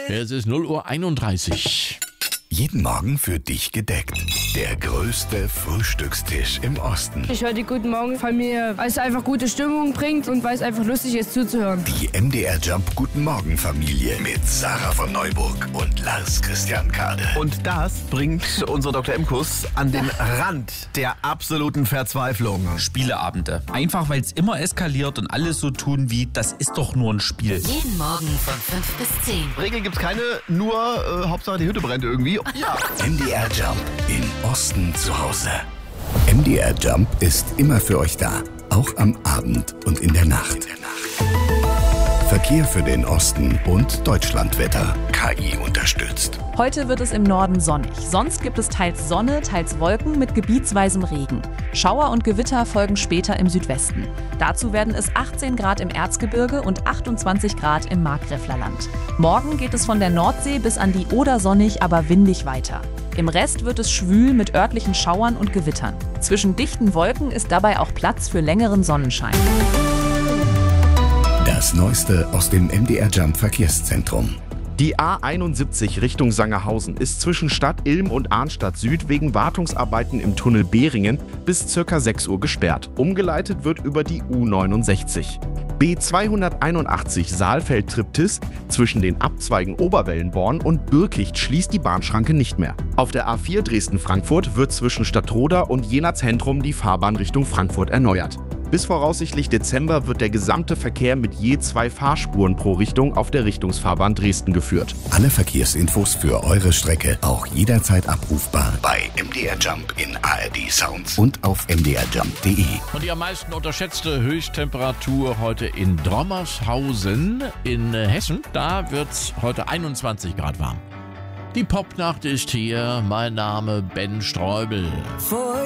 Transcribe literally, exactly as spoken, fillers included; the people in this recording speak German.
Es ist null Uhr einunddreißig. Jeden Morgen für dich gedeckt. Der größte Frühstückstisch im Osten. Ich höre die Guten Morgen Familie, weil es einfach gute Stimmung bringt und weil es einfach lustig ist zuzuhören. Die M D R Jump Guten Morgen Familie mit Sarah von Neuburg und Lars Christian Kade. Und das bringt unsere Doktor Imkus an den Rand der absoluten Verzweiflung. Spieleabende. Einfach weil es immer eskaliert und alle so tun wie, das ist doch nur ein Spiel. Jeden Morgen von fünf bis zehn. Regeln gibt's keine, nur äh, Hauptsache die Hütte brennt irgendwie. Ja. M D R Jump im Osten zu Hause. M D R Jump ist immer für euch da, auch am Abend und in der Nacht. Verkehr für den Osten und Deutschlandwetter. K I unterstützt. Heute wird es im Norden sonnig. Sonst gibt es teils Sonne, teils Wolken mit gebietsweisem Regen. Schauer und Gewitter folgen später im Südwesten. Dazu werden es achtzehn Grad im Erzgebirge und achtundzwanzig Grad im Markgräflerland. Morgen geht es von der Nordsee bis an die Oder sonnig, aber windig weiter. Im Rest wird es schwül mit örtlichen Schauern und Gewittern. Zwischen dichten Wolken ist dabei auch Platz für längeren Sonnenschein. Das Neueste aus dem M D R Jump Verkehrszentrum. Die A einundsiebzig Richtung Sangerhausen ist zwischen Stadt Ilm und Arnstadt Süd wegen Wartungsarbeiten im Tunnel Behringen bis ca. sechs Uhr gesperrt. Umgeleitet wird über die U neunundsechzig. B zweihunderteinundachtzig Saalfeld-Triptis zwischen den Abzweigen Oberwellenborn und Birkicht schließt die Bahnschranke nicht mehr. Auf der A vier Dresden-Frankfurt wird zwischen Stadtroda und Jena-Zentrum die Fahrbahn Richtung Frankfurt erneuert. Bis voraussichtlich Dezember wird der gesamte Verkehr mit je zwei Fahrspuren pro Richtung auf der Richtungsfahrbahn Dresden geführt. Alle Verkehrsinfos für eure Strecke auch jederzeit abrufbar bei M D R Jump in A R D Sounds und auf m d r jump punkt d e. Und die am meisten unterschätzte Höchsttemperatur heute in Drommershausen in Hessen. Da wird's heute einundzwanzig Grad warm. Die Popnacht ist hier. Mein Name Ben Streubel. For